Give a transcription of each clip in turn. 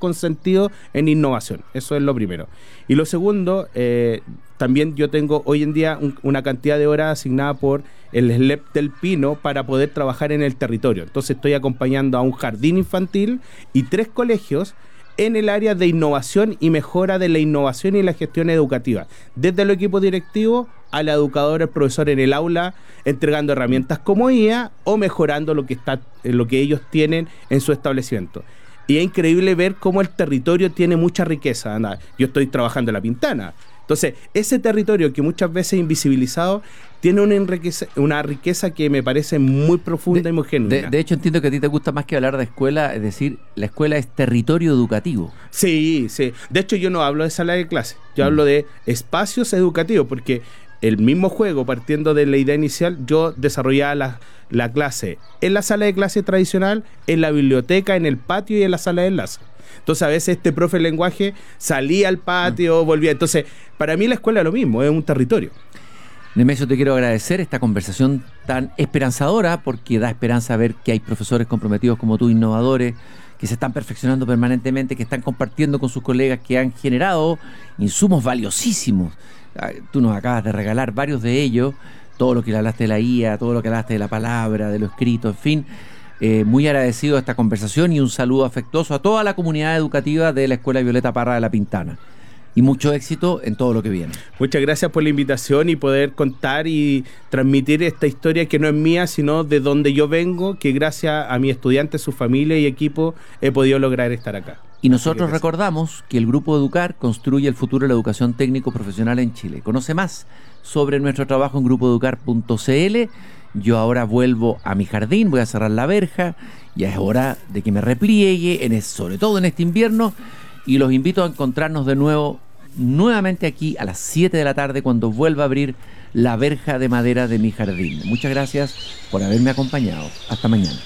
con sentido en innovación. Eso es lo primero. Y lo segundo, también yo tengo hoy en día una cantidad de horas asignada por el SLEP del Pino para poder trabajar en el territorio. Entonces estoy acompañando a un jardín infantil y 3 colegios en el área de innovación y mejora de la innovación y la gestión educativa, desde el equipo directivo a la educadora, el profesor en el aula, entregando herramientas como IA o mejorando lo que ellos tienen en su establecimiento. Y es increíble ver cómo el territorio tiene mucha riqueza. Anda, yo estoy trabajando en La Pintana. Entonces, ese territorio que muchas veces es invisibilizado tiene una riqueza que me parece muy profunda y muy genuina. De hecho, entiendo que a ti te gusta más que hablar de escuela, es decir, la escuela es territorio educativo. Sí, sí. De hecho, yo no hablo de sala de clase, yo hablo de espacios educativos, porque el mismo juego, partiendo de la idea inicial, yo desarrollaba la clase en la sala de clase tradicional, en la biblioteca, en el patio y en la sala de enlace. Entonces a veces este profe de lenguaje salía al patio, volvía. Entonces, para mí la escuela es lo mismo, es un territorio. Nemesio, te quiero agradecer esta conversación tan esperanzadora, porque da esperanza ver que hay profesores comprometidos como tú, innovadores, que se están perfeccionando permanentemente, que están compartiendo con sus colegas, que han generado insumos valiosísimos. Tú nos acabas de regalar varios de ellos, todo lo que le hablaste de la IA, todo lo que hablaste de la palabra, de lo escrito, en fin. Muy agradecido a esta conversación y un saludo afectuoso a toda la comunidad educativa de la Escuela Violeta Parra de La Pintana. Y mucho éxito en todo lo que viene. Muchas gracias por la invitación y poder contar y transmitir esta historia que no es mía, sino de donde yo vengo, que gracias a mis estudiantes, su familia y equipo he podido lograr estar acá. Y nosotros recordamos que el Grupo Educar construye el futuro de la educación técnico profesional en Chile. Conoce más sobre nuestro trabajo en grupoeducar.cl. Yo ahora vuelvo a mi jardín, voy a cerrar la verja, ya es hora de que me repliegue, sobre todo en este invierno, y los invito a encontrarnos de nuevamente aquí a las 7 de la tarde cuando vuelva a abrir la verja de madera de mi jardín. Muchas gracias por haberme acompañado. Hasta mañana.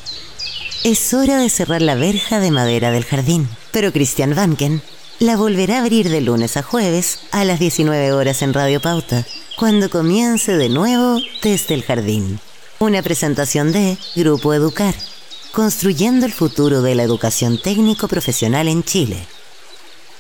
Es hora de cerrar la verja de madera del jardín, pero Christian Vanken la volverá a abrir de lunes a jueves a las 19 horas en Radio Pauta, cuando comience de nuevo Desde el Jardín. Una presentación de Grupo Educar, construyendo el futuro de la educación técnico profesional en Chile.